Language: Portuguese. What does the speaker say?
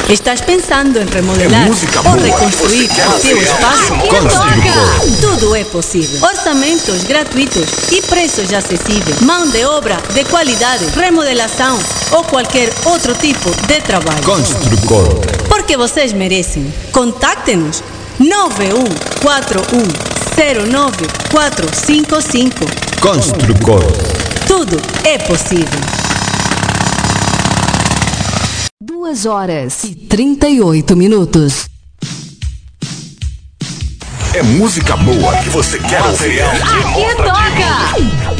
Estás pensando em remodelar ou reconstruir o teu espaço? Construcor. Tudo é possível. Orçamentos gratuitos e preços acessíveis. Mão de obra de qualidade, remodelação ou qualquer outro tipo de trabalho. Construcor. Porque vocês merecem. Contacte-nos 9141095455. Construcor. Tudo é possível. 2h38. É música boa que você quer ouvir. Aqui toca!